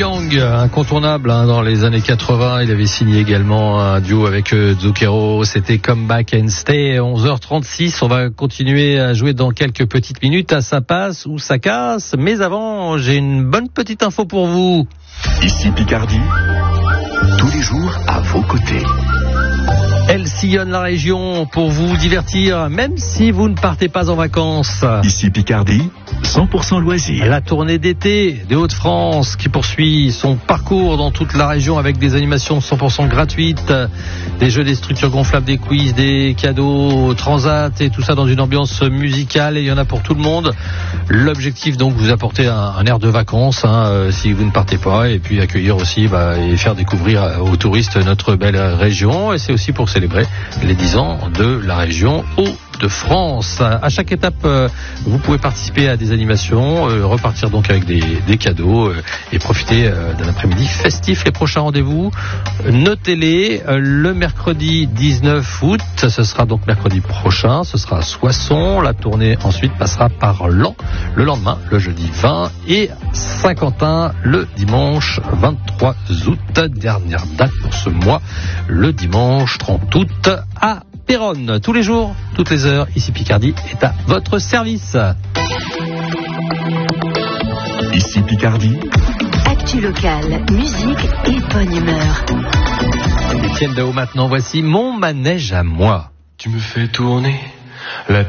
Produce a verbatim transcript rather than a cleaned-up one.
Young, incontournable hein, dans les années quatre-vingts. Il avait signé également un duo avec euh, Zucchero. C'était Come Back and Stay. onze heures trente-six. On va continuer à jouer dans quelques petites minutes à Ça passe ou ça casse. Mais avant, j'ai une bonne petite info pour vous. Ici Picardie, tous les jours à vos côtés. Elle sillonne la région pour vous divertir, même si vous ne partez pas en vacances. Ici Picardie, cent pour cent loisirs. La tournée d'été des Hauts-de-France qui poursuit son parcours dans toute la région avec des animations cent pour cent gratuites, des jeux, des structures gonflables, des quiz, des cadeaux, transat et tout ça dans une ambiance musicale. Et il y en a pour tout le monde. L'objectif donc vous apporter un, un air de vacances hein, euh, si vous ne partez pas, et puis accueillir aussi bah, et faire découvrir aux touristes notre belle région. Et c'est aussi pour célébrer les dix ans de la région Hauts-de-France. À chaque étape, euh, vous pouvez participer à des animations, euh, repartir donc avec des, des cadeaux euh, et profiter euh, d'un après-midi festif. Les prochains rendez-vous, notez-les, euh, le mercredi dix-neuf août, ce sera donc mercredi prochain, ce sera à Soissons. La tournée ensuite passera par Laon le lendemain, le jeudi vingt, et Saint-Quentin le dimanche vingt-trois août. Dernière date pour ce mois, le dimanche trente août à Péronne. Tous les jours, toutes les heures, ici Picardie est à votre service. Ici Picardie. Actu locale, musique et bonne humeur. Étienne Dao maintenant, voici Mon manège à moi. Tu me fais tourner la